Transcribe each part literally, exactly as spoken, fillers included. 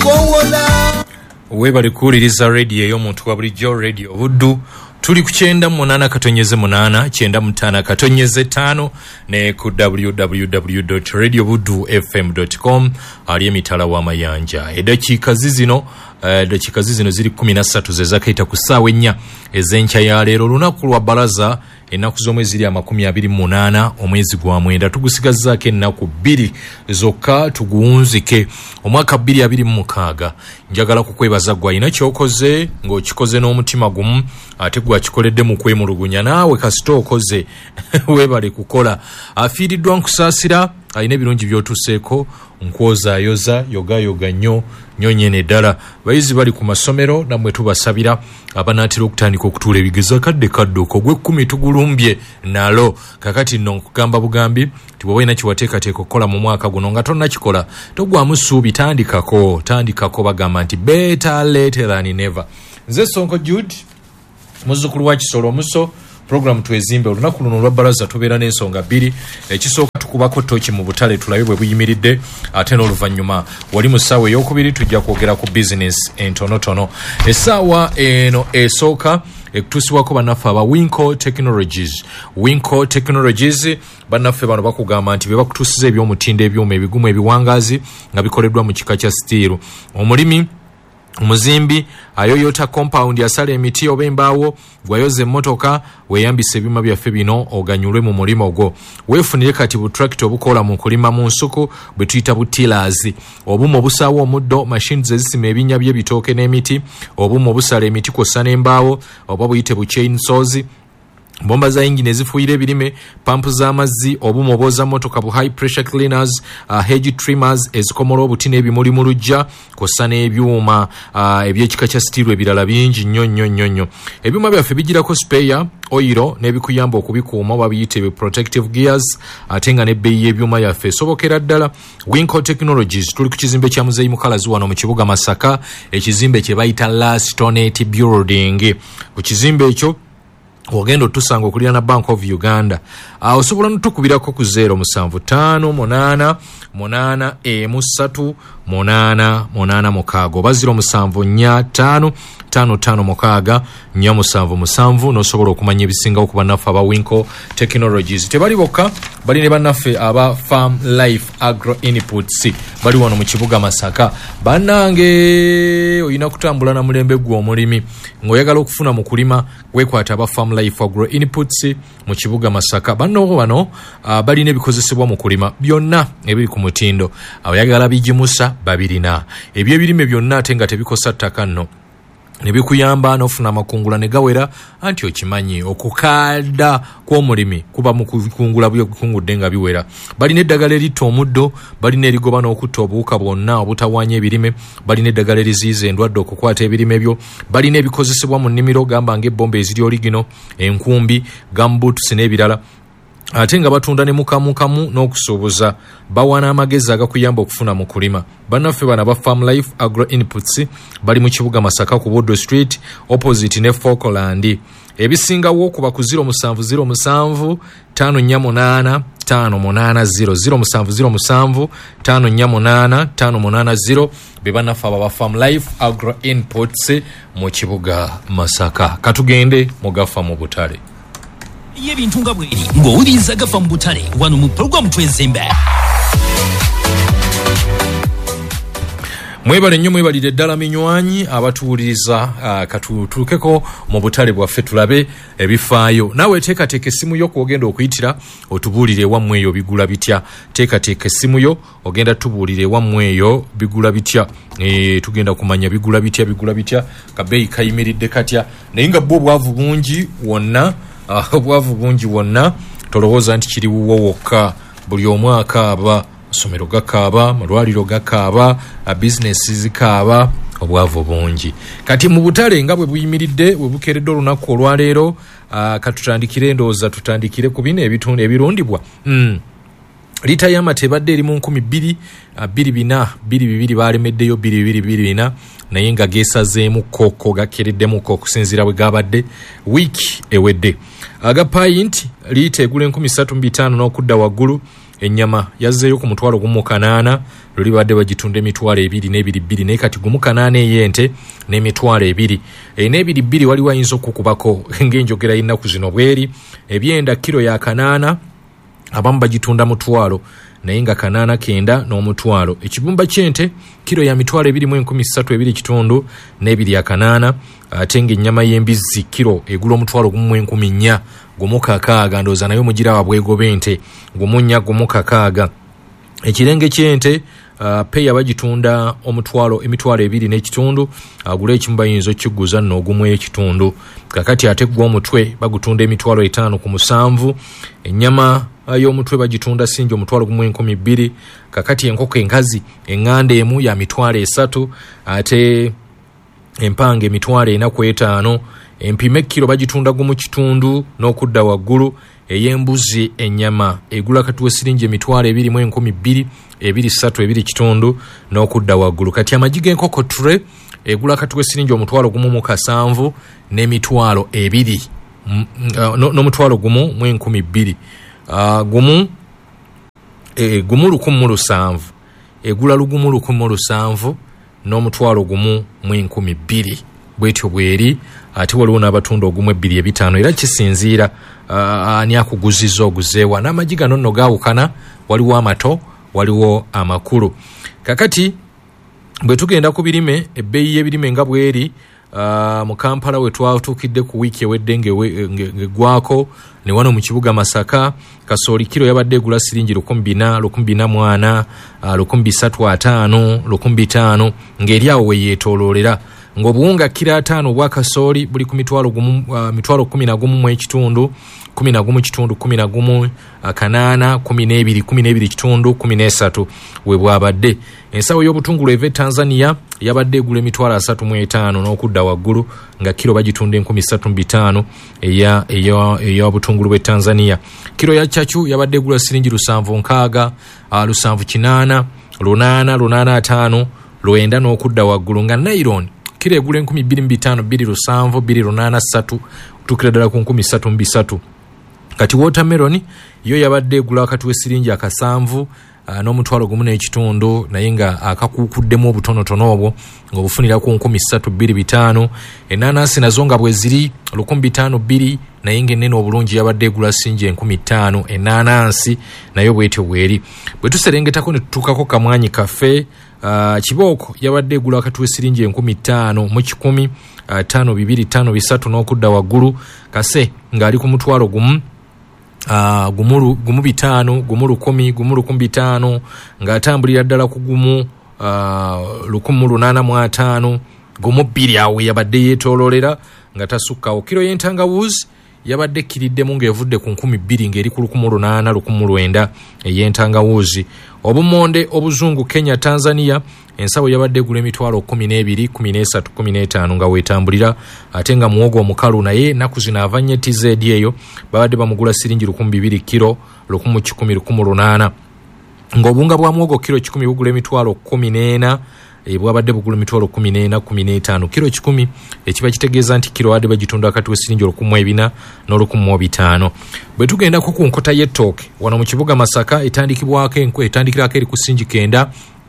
webale kuwuliriza radio ey'omuntu wa bulijjo radio Buddu. Tuli ku kyenda munana katonyeze munana kyenda mutana katonyeze tano ne ku w w w dot radio buddu f m dot com ali emitala wa mayanja. Edakiika zizino edakiika zizino ziri kumi na ssatu ze zakaita ku ssaawa ennya ez'enkya ya leero lunaku lwa balaza. Ennaku z'omwezi ziri amakumi abiri mu munaana omwezi gwa mwenda. Tugusigazzaako ennaku bbiri zokka tuguwunzike omwaka bbiri abiri mu mukaaga. Njagala kukwebaza gwe alina ky'okoze ng'okikoze n'omutima gumu ate gwakikoledde mu kwemulugunya naawe kasita okoze weebale kukola. Afiiriddwa nkusaasira alina ebirungi by'otuseeko nkwozaayoza yoga yoga nnyo nnyo nnyene ddala. Bayizi bali ku masomero nammwe tubasabira abanaatera okutandika okutuula ebigezo kadde kadduko gw'ekkumi tugulumbye nalo kakati nno nkugamba bugambi ti bw'oba olina kiwateekateeka okukola mu mwaka guno nga tonnakikola togwamu ssuubi tandikako tandikako bagamba nti better late than never. Nze Sonko Jude muzzukulu wa Kisolo Muso. Program twezimbe olunaku luno lwa balaza tubeera n'ensonga bbiri. Ekisooka tukubako toki mu butale tulabe bwe buyimiridde ate n'oluvannyuma wali mu ssaawa ey'okubiri tujja kwogera ku business entonotono. Essaawa eno esooka ekutuusibwako bannaffe aba Winco Technologies. Winco Technologies bannaffe bano bakugamba nti be bakutuusiza eby'omutindo ebyuma ebigumu ebiwangaazi nga bikoleddwa mu kika kya steel. Omulimi omuzimbi ayoyota compound yasala emiti oba embaawo gwayoza emmotoka weeyambisa ebyuma byaffe bino oganyulwe mu mulimo gwo. Weefunire kati bu tractor obukola mu kulima mu nsuku bwe tuyita bu tillers. Obumu obusaawa omuddo machines ezisima ebinnya by'ebitooke n'emiti. Obumu obusala emiti kw'ossa n'embaawo oba buyite bu chainsaws. Bomba za engine ezifuuyira ebirime, pampu z'amazzi, obumu obwoza motoka bu high pressure cleaners, uh, hedge trimmers ezikomola obuti n'ebimuli mu luggya kw'ossa n'ebyuma uh, eby'ekika kya steel ebirala bingi nnyo nnyo nnyo nnyo. Ebyuma byaffe bigirako spare oil n'ebikuyamba okubikuuma oba biyite protective gears ate nga n'ebbeeyi y'ebyuma yaffe esobokera ddala. Winco Technologies tuli ku kizimbe kya Muzeeyi Mukalazi wano mu kibuga Masaka, ekizimbe kye bayita Lastonate Building. Ku kizimbe ekyo ogenda otusanga okulira na Bank of Uganda. Uh, osobola n'otukubirako ku zero musanvu ttaano munaana munaana emu ssatu munaana munaana mukaaga oba zero musanvu nnya ttaano ttaano ttaano mukaaga nnya musanvu musanvu n'osobola okumanya ebisinga okuba naffe aba Winco Technologies. Tebali bokka, bali ne bannaffe aba Farm Life Agro Inputs bali wano mu kibuga Masaka. Bannange olina kutambula na mulembe gwe omulimi ng'oyagala okufuna mu kulima weekwata aba Farm Life Agro Inputs mu kibuga Masaka. Banno bano uh, balina ebikozesebwa mu kulima byonna ebiri ku mutindo. Abayagala bigimusa babirina eby'ebirime byonna ate nga tebikosa ttaka nno ne bikuyamba n'ofuna amakungula ne gawera anti okimanyi okukaada kw'omulimi kuba mu kukungula by'okukungudde nga biwera. Balina eddagala eritta omuddo, balina erigoba n'okutta obuwuka bwonna obutawaanya ebirime, balina eddagala eriziyiza endwadde okukwata ebirime byo, balina ebikozesebwa mu nnimiro gamba ng'ebbomba eziri oligino, enkumbi, gumbuuts n'ebirala. Ate nga batunda ne mukamukamu n'okusuubuza bawana amagezi agakuyamba okufuna mu kulima. Bannaffe bana ba Farm Life Agro Inputs bali mu kibuga Masaka ku Bodo Street opposite ne Falkland. Ebisingawo kuba ku zero musanvu zero musanvu ttaano nnya munaana ttaano munaana zero zero musanvu zero musanvu ttaano nnya munaana ttaano munaana zero be bannaffe aba ba Farm Life Agro Inputs mu kibuga Masaka. Katugende mugafa mu butale y'ebintu nga bweri ng'owuliriza gafa mu butale wano mu program twezimbe. Mwebale nnyo mwebalire ddala minywanyi abatuwuliriza uh, katutuukeko mu butale bwaffe tulabe ebifaayo. Naawe teekateeka essimu yo kwogenda okuyitira otubuulire ewammwe eyo bigula bitya. Teekateeka essimu yo ogenda tubuulire ewammwe eyo bigula bitya. E, tugenda kumanya bigula bitya bigula bitya kabeeyi kayimiridde katya naye nga bwo obwavu bungi wonna uh, obwavu bungi wonna tolowooza nti kiri wuwo wokka. Buli omwaka aba somero gakaaba, malwaliro gakaaba, business zikaaba, obwavu bungi. Kati mu butale nga bwe buyimiridde bwe bukeredde olunaku olwaleero uh, katutandikire ndooza tutandikire ku bino ebitundu ebirundibwa. Mm. Lita y'amata ebadde eri mu nkumi bbiri bbiri bina bbiri bibiri balemeddeyo bbiri bibiri bbiri bina naye nga geesazeemu koko gakereddemu ko okusinziira bwe gabadde wiiki ewedde. Aga pint lita egula enkumi ssatu mu bitaano n'okudda waggulu ennyama yazzeeyo ku mutwalo gumu kanaana luli badde bagitunda emitwalo ebiri n'ebiri bbiri naye kati gumu kanaana ey'ente n'emitwalo ebiri e, n'ebiri bbiri waliwo ayinza okukubako ng'enjogera y'ennaku zino bweri ebyenda kiro ya kanaana abamu bagitunda mutwalo naye nga kanaana kenda n'omutwalo ekibumba ky'ente kiro ya mitwalo ebiri mu enkumi ssatu ebiri kitundu n'ebiri ya kanaana ate ng'ennyama y'embizzi kiro egula omutwalo gumu mu enkumi nnya gumu kakaaga ndowooza nayo mugiraba bwegoba ente gumu nnya gumu kakaaga ekirenge ky'ente uh, peya bagitunda omutwalo emitwalo ebiri n'ekitundu agula ekimu bayinza okiguza nno ogumu ekitundu kakati ate gwa omutwe bagutunda emitwalo etaano ku musanvu ennyama y'omutwe bagitunda singi omutwalo gumu enkumi bbiri kakati enkoko enkazi eŋŋanda emu ya mitwalo esatu ate empanga emitwalo ena ku etaano empima ekkiro bagitunda gumu kitundu n'okudda waggulu ey'embuzi ennyama egula kati w'essiringi emitwalo ebiri mu enkumi bbiri ebiri ssatu ebiri kitundu n'okudda waggulu kati amagi g'enkoko ture egula kati w'essiringi omutwalo gumu mu kasanvu n'emitwalo ebiri n'omutwalo gumu mu enkumi bbiri Uh, gumu e, gumu lukumu mu lusanvu egula lugumu lukumu mu lusanvu n'omutwalo gumu mu enkumi bbiri bwetyo bweri ate waliwo n'abatunda ogumu ebbiri ebitaano era kisinziira uh, ani akuguzizza oguzeewa n'amagi gano nno gaawukana waliwo amato waliwo amakulu kakati bwe tugenda ku birime ebbeeyi y'ebirime nga bweri Uh, mu Kampala we twatuukidde ku wiiki ewedde ng'eggwako ne wano mu kibuga Masaka kasooli kiro yabadde egula siringi lukumi bina lukumi bina mu ana uh, lukumi bisatu ataano lukumi bitaano ng'eri awo we yeetooloolera ng'obuwunga kiro ataano obwa kasooli buli ku mitwalo gumu uh, mitwalo kumi na gumu mu ekitundu kumi na gumu kitundu kumi na gumu uh, kanaana kumi n'ebiri kumi n'ebiri kitundu kumi n'esatu we bwabadde ensawo y'obutungulu eva e Tanzania yabadde egula emitwalo asatu mu etaano n'okudda waggulu nga kiro bagitunda enkumi ssatu mu bitaano eya eya eya obutungulu bw'e Tanzania kiro ya chachu yabadde egula siringi lusanvu nkaaga uh, lusanvu kinaana lunaana lunaana ataano lwenda n'okudda waggulu nga nylon kiro egula enkumi bbiri mu bitaano bbiri lusanvu bbiri lunaana ssatu kutuukira ddala ku nkumi ssatu mu bisatu kati watermelon yo yabadde egula wakati w'essiringi akasanvu uh, n'omutwalo gumu n'ekitundu naye nga akakuukuddemu obutonotono obwo ng'obufunira ku nkumi ssatu bbiri bitaano ennaanansi nazo nga bwe ziri lukumi bitaano bbiri naye ng'ennene obulungi yabadde egula singi enkumi ttaano ennaanansi nayo bwetyo bweri bwe tuserengetako ne tutuukako kamwanyi kaffe uh, kibooko yabadde egula wakati w'essiringi enkumi ttaano mu kikumi uh, ttaano bibiri ttaano bisatu n'okudda waggulu kase ng'ali ku mutwalo gumu Uh, gumu, gumu bitaano gumu lukumi gumu lukumi bitaano ng'atambulira ddala ku gumu uh, lukumu lunaana mu ataano gumu bbiri awo yabadde yeetooloolera nga tasukkawo kiro y'entangawuzi yabadde ekkiriddemu ng'evudde ku nkumi bbiri ng'eri ku lukumu lunaana lukumu lwenda ey'entangawuzi obumonde obuzungu Kenya Tanzania ensawo yabadde egula emitwalo kumi n'ebiri kumi n'esatu kumi n'etaano nga weetambulira ate nga muwogo omukalu naye ennaku zino ava nnyo T Z eyo babadde bamugula siringi lukumi bibiri kiro lukumu kikumi lukumu lunaana ng'obunga bwa muwogo kiro kikumi bugula emitwalo kumi n'ena e bwabadde bugula emitwalo kumi n'ena kumi n'etaano kiro kikumi ekiba kitegeeza nti kiro wadde bagitunda wakati w'essiringi olukumu ebina n'olukumu mu bitaano bwe tugendako ku nkota y'ettooke wano mu kibuga Masaka etandikibwako enku etandikirako eri ku siringi kenda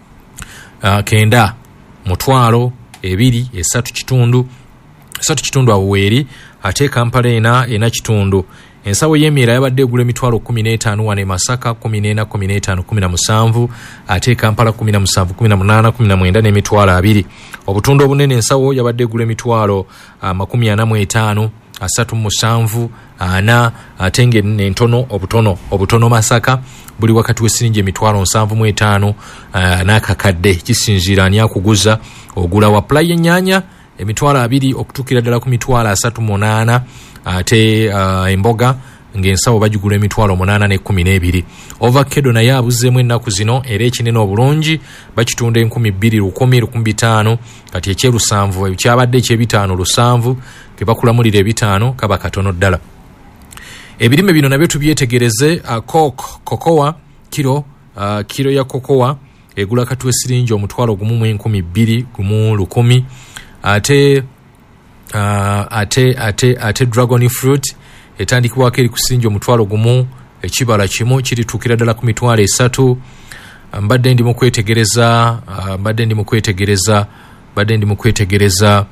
uh, kenda mutwalo ebiri esatu kitundu esatu kitundu awo weeri ate Kampala ena ena kitundu ensawo y'emiera yabadde egula emitwalo kumi n'etaano wane Masaka kumi n'ena kumi n'etaano kumi na musanvu ate Kampala kumi na musanvu kumi na munaana kumi na mwenda n'emitwalo abiri obutunda obunene ensawo yabadde egula emitwalo uh, makumi ana mu etaano asatu mu musanvu ana ate ng'entono obutono obutono Masaka buli wakati w'essiringi emitwalo nsanvu mu etaano uh, n'akakadde kisinziira ani akuguza ogula wa play y'ennyaanya emitwalo abiri okutuukira ddala ku mitwalo asatu mu munaana ate uh, emboga ng'ensawo bagigula emitwalo munaana n'ekkumi n'ebiri ovakkedo naye abuzeemu ennaku zino era ekinene obulungi bakitunda enkumi bbiri lukumi lukumi bitaano kati ekyerusanvu kyabadde ekyebitaano lusanvu ke bakulamulira ebitaano kaba katono ddala ebirime bino nabyo tubyetegereze uh, coke kokowa kiro uh, kiro ya kokowa egula kati w'essiringi omutwalo gumu mu enkumi bbiri gumu lukumi ate uh, ate ate ate dragon fruit etandikibwako eri ku siringi omutwalo gumu ekibala kimu kirituukira ddala ku mitwalo esatu. Mbadde ndi mu kwetegereza mbadde ndi mu kwetegereza mbadde ndi mu kwetegereza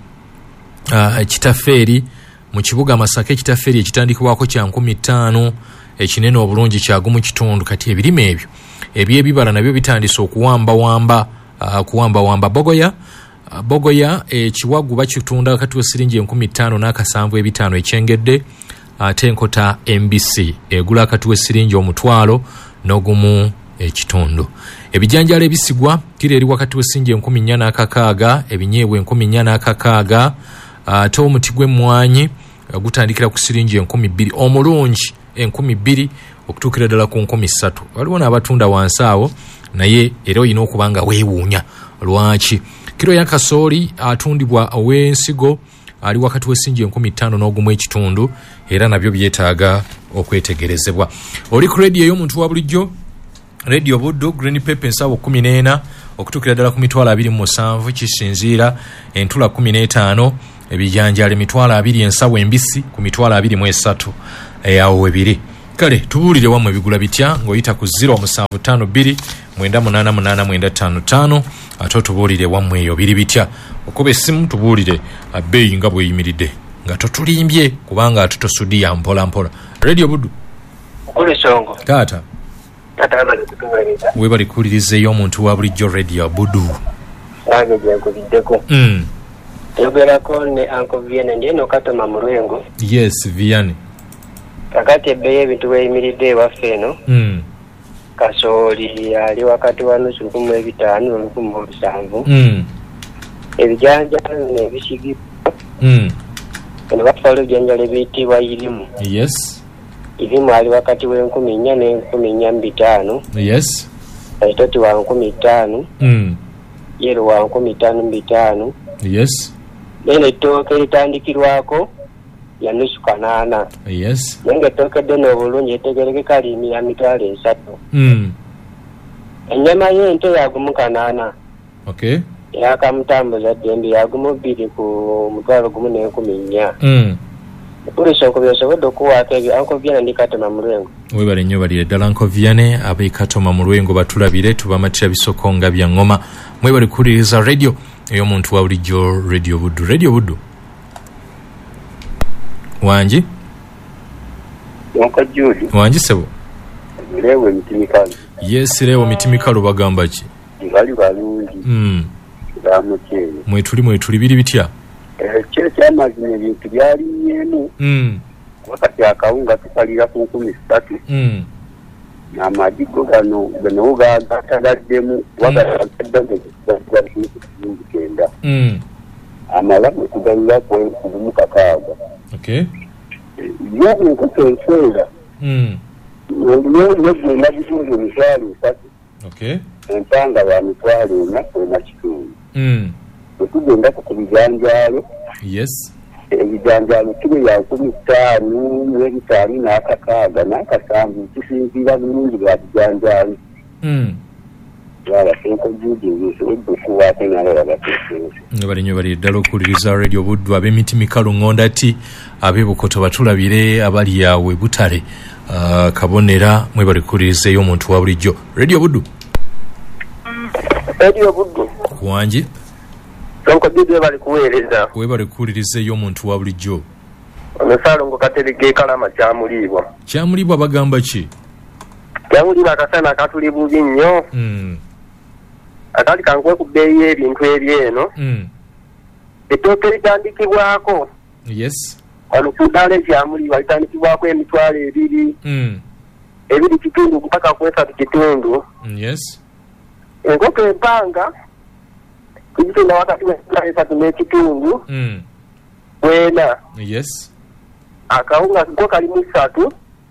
ekitafeeri mu kibuga Masaka. Ekitafeeri ekitandikibwako kya nkumi ttaano ekinene obulungi kyagumu kitundu. Kati ebirime ebyo ebyebibala nabyo bitandise okuwamba wamba kuwamba wamba. Bogoya bogoya ekiwagu bakitunda kati siringi enkumi ttaano n'akasanvu ebitaano ekyengedde. Ate enkota M B C egula kati siringi omutwalo n'ogumu ekitundu. Ebijanjalo ebisigwa kiri eri wakati w'essiringi enkumi nnya n'akakaaga, ebinyeebwa enkumi nnya n'akakaaga. Ate omuti gw'emmwanyi gutandikira ku siringi enkumi bbiri omulungi enkumi bbiri okutuukira ddala ku nkumi ssatu. Waliwo n'abatunda wansi awo naye era olina okuba nga weewuunya lwaki. Kiro ya kasooli atundibwa ow'ensigo ali wakati w'essiringi enkumi ttaano n'ogumu ekitundu era nabyo byetaaga okwetegerezebwa. Oli ku radio ey'omuntu wa bulijjo Radio Buddu Green Pepper ensawo kumi n'ena okutuukira ddala ku mitwalo abiri mu musanvu kisinziira. Entula kumi n'etaano ebijanjalo emitwalo abiri ensawo embisi ku mitwalo abiri mu esatu awo webiri. Kale tubuulire wammwe bigula bitya ng'oyita ku zero musanvu ttaano bbiri mwenda munaana munaana mwenda ttaano ttaano. Ate tubuulire wammwe eyo biri bitya. Okuba essimu tubuulire abbeeyi nga bweyimiridde nga totulimbye kubanga atutosudiya mpola mpola. Radio Buddu Kule songo taata tata bali kutuweleza we bali kulirize y'omuntu wa bulijjo Radio Buddu nange gyenkuliddeko. mm. Yogerako ne Uncle Vianney ndiye nokatoma mu lwengo. Yes Vianney. Kakati ebbeeyi ebintu weeyimiridde ewaffe eno mm. kasooli ali wakati wa nusu lukumi ebitaano n'olukumi olusanvu. mm. Ebijanjalo n'ebisigipo mm. eno batwala ebijanjalo ebiyitibwa irimu. Yes. Irimu ali wakati w'enkumi nnya n'enkumi nnya mu bitaano. Yes. Ekitoti wa nkumi ttaano. mm. Yero wa nkumi ttaano mu bitaano. Yes. Nene ettooke litandikirwako ya nusu kanaana. Yes. Nenge ettooke ddene obulungi etegerekeka liimi ya mitwalo esatu. mm. Ennyama y'ente yagumu kanaana. Okay. Yakamutambuza ddembe yagumu bbiri ku mutwalo gumu n'enkumi nnya. mm. Puliso kubyosobodde okuwaako ebyo Uncle Vianney ndi Katoma mu lwengo. Webale nnyo balire ddala Uncle Vianney ab'e Katoma mu lwengo batulabire tubamatira bisoko nga bya ngoma. Mwebale kuliriza radio ey'omuntu wa bulijjo Radio Buddu. Radio Buddu wangi Uncle Judy wangi sebo lewe mitimikalu. Yes lewo mitimikalu bagamba ki Ngali balungi. mm. Bamukyeyo mwetuli mwetuli biri bitya. Ekiro ky'amazima ebintu byalinnyeemu. mm. Wakati akawunga tukalira ku nkumi ssatu. mm. N'amagi go gano gano gagatagaddemu wagagadde ku kenda. mm. Amalamu tugalira ku kumu kakaaga. Okay. Yo nkutenseera. mm. Olwo negenda bitundu emitwalo esatu. Okay. Empanga ya mitwalo ena ena kitundu. mm. Tugenda ku bijanjalo. Yes. Ebijanjalo kiri ya nkumi ttaano n'ebitaano n'akakaaga n'akasanvu kisinziira bulungi bwa bijanjalo. mm. Wala senko judi ngisobodde okuwaako nabo babateeseeza. Bali nnyo bali ddala okuliriza Radio Buddu ab'emiti mikalu ŋŋonda ti ab'e Bukoto batulabire abali yawe Butale uh, Kabonera mwe bali kuliriza ey'omuntu wa bulijjo Radio Buddu. Radio Buddu Wangi sonko judi bali kuweereza we bali kuliriza ey'omuntu wa bulijjo. Omusalo ngo katerege kalama kyamulibwa. Kyamulibwa bagamba ki? Kyamulibwa akasana akatuli bubi nnyo. mm. Akali kankwe ku bbeeyi y'ebintu ebyeno. mm. Ettooke litandikibwako. Yes. Wano ku ddala ekyamulibwa litandikibwako emitwalo ebiri. mm. Ebiri kitundu mpaka ku esatu kitundu. Yes. Enkoko empanga kugitunda wakati w'emitwalo esatu n'ekitundu. mm. Wena Yes. akawunga ko kalimu ssatu.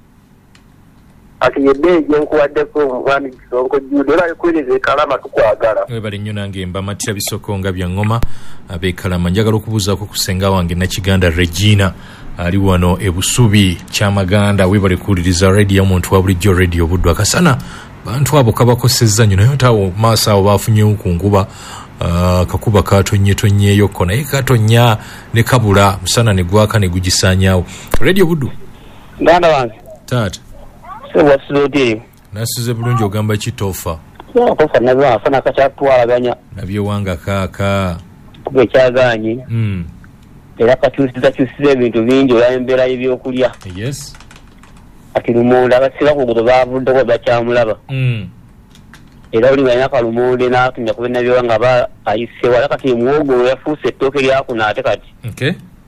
Ati yebbeeyi gyenkuwaddeko omwami Sonko Jude era yekweleze Kalama tukwagala. We bali nnyo nange mbamatira bisoko nga bya ngoma ab'e Kalama. Njagala okubuuzaako ku ssenga wange Nakiganda Regina ali wano e Busubi Kyamaganda. We bali kuwuliriza radio y'omuntu wa bulijjo Radio Buddu. Akasana bantu abo kabakosezza nnyo naye ate awo maaso awo baafunyewo ku nkuba. Uh, kakuba katonye tonyeeyo ko naye katonya ne kabula musana ne gwaka ne gugisaanyaawo. Radio Buddu Ndanda wange taata so wasude nasize bulungi ogamba kitofa so tofa nabyo afana kachatwala ganya nabyo wanga kaka kube kyaganye mm era kakyusiza kyusiza ebintu bingi olambera ebyokulya yes ati lumonde abasira kugudo bavuddeko bakyamulaba mm era oli nganya kalumonde n'atumya kubena byo nga ba ayise wala kati muogo yafuuse ettooke lyako naate kati okay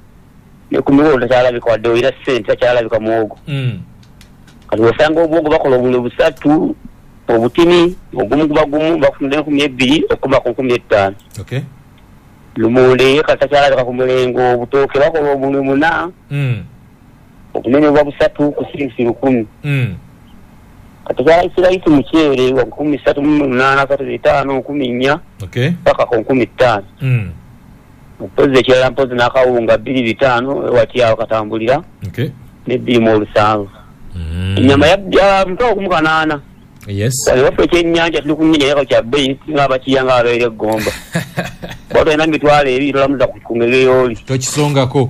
ne kumiwo takyalabika wadde oyira ssente takyalabika muogo mm kati osanga obwogo bakola obulo busatu obutini ogumu guba gumu bakufunira enkumi ebbiri okuba ku nkumi ettaano okay lumonde kati takyalabika ku mulengo obutooke bakola obuli muna mm obunene bwa busatu ku siringi lukumi mm kati kyayisira iti mukyere wa nkumi ssatu mu munaana kati bitaano nkumi nnya okay paka ku nkumi ttaano mm mpozi ekirala mpozi n'akawunga bbiri bitaano wati awo katambulira okay n'ebbiri mu olusanvu mm ennyama ya mutwe ogumu kanaana yes wali waffe ekyennyanja tuli ku nnyina yako kya bbeyi ng'abakiyanga abeera eggomba bwatu olina mitwalo ebiri tolamuza ku ngege yooli tokisongako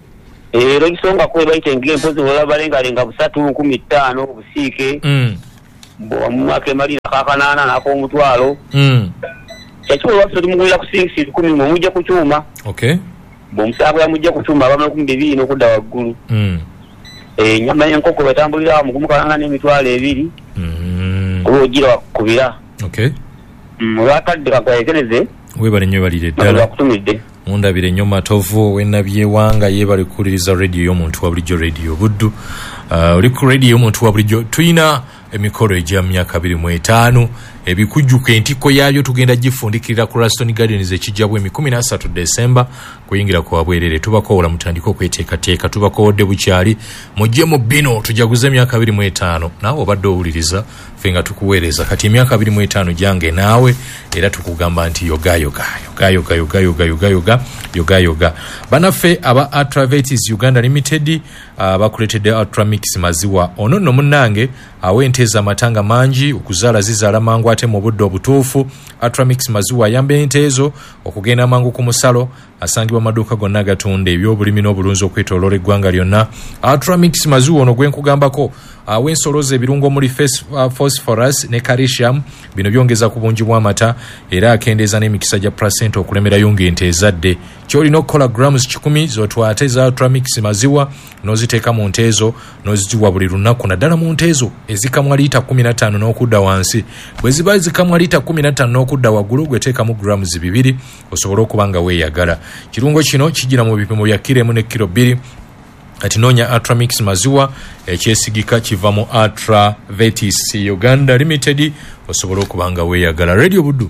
era ekisongako ebayita engege empozi olaba balengalenga busatu nkumi ttaano busiike mm bwamumwaka emalira kakanaana n'ak'omutwalo mm ekikulu waffe tumugulira ku siringi lukumi mwe mujja ku kyuma okay bw'omusaako yamujja ku kyuma abamala kumi bibiri n'okudda waggulu mm ennyama y'enkoko betambulira mugumu kanaana n'emitwalo ebiri mm olwogira wakubira okay olwatadde kakwegereze webale nnyo balire ddala bakutumidde mundabire nnyo matovu wennabyewanga yebale kuwuliriza radio y'omuntu wa bulijjo radio buddu uh, oli ku radio y'omuntu wa bulijjo tuyina emikolo egya myaka abiri mu etaano ebikujjuka entikko yaabyo tugenda gifundikirira ku Raston Gardens ekijja bwe kumi na ssatu Desemba kuyingira ku wabwerere tubakowola mutandika okweteekateeka tubakowodde bukyali mujje mu bino tujaguze emyaka abiri mu etaano naawe obadde owuliriza ffe nga tukuweereza kati emyaka abiri mu etaano gyange naawe era tukugamba nti yogayoga yogayoga yogayoga yogayoga yogayoga banaffe aba Atravetis Uganda Limited uh, bakuletedde Ultramix maziwa ono nno munnange awenteza amatanga mangi okuzaala zizaala mangu ate mu budde obutuufu Ultramix maziwa ayamba ente ezo okugenda mangu ku musalo asangibwa maduuka gonna agatunda ebyobulimi n'obulunzi okwetooloola eggwanga lyonna Ultramix maziwa ono gwe nkugambako aw'ensoloza ebirungo omuli phosphorus ne calcium bino byongeza ku bungi bw'amata era akendeeza n'emikisa gya placenta okulemerayo ng'ente ezadde kyolina okukola grams kikumi zotwate za Ultramix maziwa n'oziteeka mu nte ezo n'ozigiwa buli lunaku naddala mu nte ezo ezikamwa liita kumi na ttaano n'okudda wansi bwe ziba zikamwa liita kumi na ttaano n'okudda waggulu gweteekamu grams bibiri osobole okuba nga weeyagala kirungo kino kigira mu bipimo bya kiro emu ne kiro bbiri kati noonya Ultramix maziwa ekyesigika kiva mu Atravetis Uganda Limited osobole okuba nga weeyagala radio buddu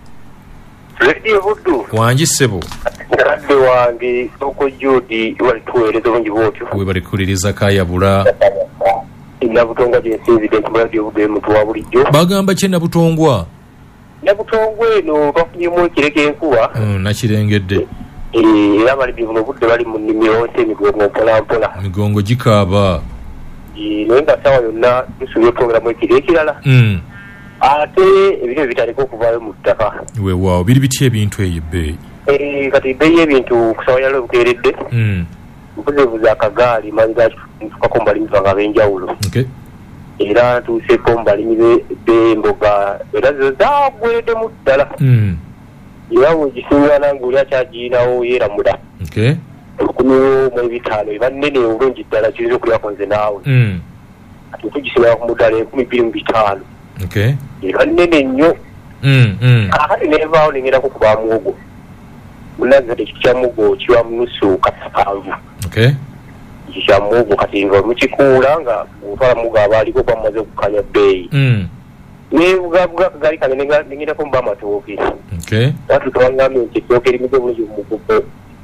radio buddu wangi ssebo radde wange soko Judy wali tuweereza bungi bwotyo we bali kuliriza kayabula nabutongwa gyensinzidde nti radio buddu emuntu wa bulijjo bagamba kye nabutongwa nabutongwa eno twafunyemu ekireke enkuba mm, nakirengedde era bali buno budde bali mu nnimiro nte emigongo mpola mpola migongo gikaaba naye nga sawa yonna tusuubye okwogeramu ekiri ekirala mm. ate ebintu ebitandika okuvaayo mu ttaka weewaawo biri bitya ebintu eyo ebbeeyi kati ebbeeyi y'ebintu kusawa yalo bukeeredde mm. mpuzebuza akagaali manyi gakifukako mu balimi bange ab'enjawulo okay. era ntuuseeko mu balimi b'emboga era zo zaagwereddemu ddala mm. era wegisingana ng'oli akyagirinawo yeeramula okay. olukumi mu ebitaano eba nnene obulungi ddala kiyinza okulyako nze naawe mm. ati tugisinga ku muddala enkumi bbiri mu bitaano okay. eba nnene nnyo mm, mm. akati neevaawo nengerako kuba muwogo munazi kati ekiti kya muwogo kiwa munusu kasanvu okay. ekyo kya muwogo kati nga mukikuula nga otwala muwogo aba aliko kuba mumaze okukanya bbeeyi mm. nebugabuga akagali kane nengerako muba amatooke okay. ati tubangambye nti ettooke erimize bulungi mu mugogo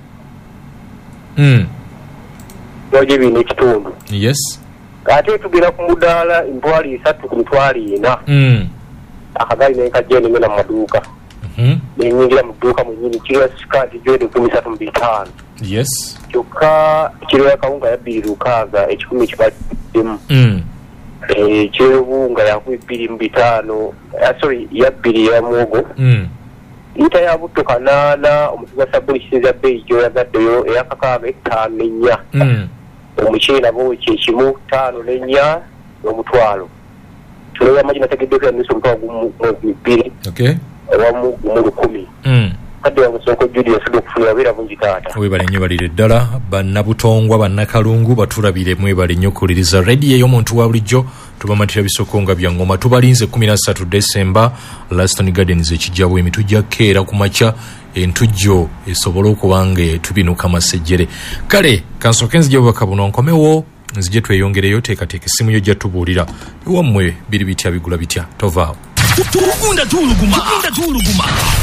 mm. noja ebiina ekitundu yes. ate tugenda ku mudaala emitwalo esatu ku mitwalo ena mm. akagali nenkajja nengenda mu maduuka mm-hmm. nenyingira mu dduuka munyini kiro ya sikaati gyode kumi satu mu bitaano yes. kyokka kiro ya kawunga yabbiri lukaaga ekikumi kibaddemu mm. kiro y'obuwunga yankumi bbiri mu bitaano sorry yabbiri ya muwogo mm. liita ya butto kanaana omuti gwa sabbuni kisinza bbeeyi gyoyagaddeyo eyakakaaga ettaano n'ennya mm. omuceere nabwo kyekimu ttaano n'ennya omutwalo tuloya amajina tegedeka niso mpango mu bibiri okay awamu mu lukumi mm kadi yangu soko Julius dokufuna bera bunjikata we bale nnyo balire ddala bannabutongwa bannakalungu batulabire mwe bale nnyo kuliriza radio y'omuntu wa bulijjo tubamatira bisoko nga bya ngoma tubalinze kumi na ssatu December Laston Gardens ekijjabwe emitujja keera ku macha entujjo esobola okubange tubinuka masejjere kale kansokenzi gye bakabuno nkomewo nzije tweyongereyo teekateeka essimu yo gyatubuulira ewammwe biri bitya bigula bitya tovaawo tugunda tuuluguma tugunda tuuluguma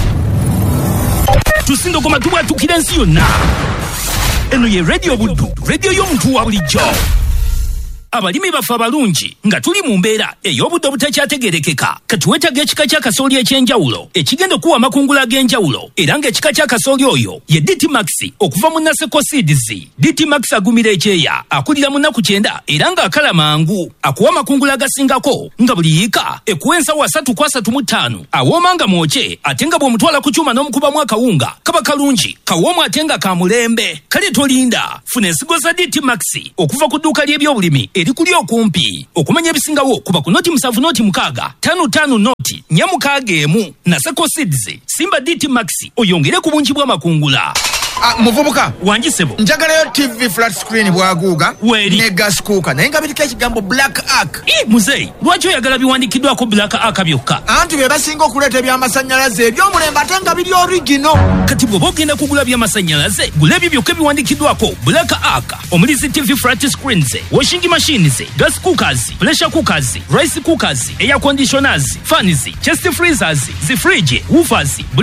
tusindo koma tubwatukira ensi yonna eno ye radio buddu radio y'omuntu wa bulijjo abalimi bafa balungi nga tuli mu mbeera ey'obudde obutakyategerekeka katuwetaga ekika kya kasooli ekyenjawulo ekigenda okuwa amakungula ag'enjawulo era ng'ekika kya kasooli oyo ye D T Max okuva mu Naseko Seeds. D T Max agumira ekyeya akulira mu nnaku kyenda era ng'akala mangu akuwa amakungula agasingako nga buli yiika ekuwa ensawo asatu ku asatu mu ttaano awooma nga mwokye ate nga bw'omutwala ku kyuma n'omukubamu akawunga kaba kalungi kawoomu ate nga ka mulembe kale tolinda funa ensigo za D T Max okuva ku dduuka ly'ebyobulimi erikuli okumpi okumanya ebisingawo kuba ku noti musanvu noti mukaaga tano tano noti nya mukaaga emu Naseko Seeds simba D T Max oyongere ku bungi bw'amakungula. Ah, muvubuka wanjisebo njagalayo T V flat screen bwaguuga Weri. ne gas cooker naye nga biriko ekigambo black arc. Eh muzeyi lwaki oyagala biwandikiddwako black arc byokka Anti be basinga okuleeta ebyamasannyalaze eby'omulembe ate nga biri original. kati bw'oba ogenda kugula byamasannyalaze gula ebyo byokka ebiwandikiddwako black arc omuli zi T V flat screens washing machines gas cookers pressure cookers rice cookers air conditioners fans chest freezers zi fridge woofers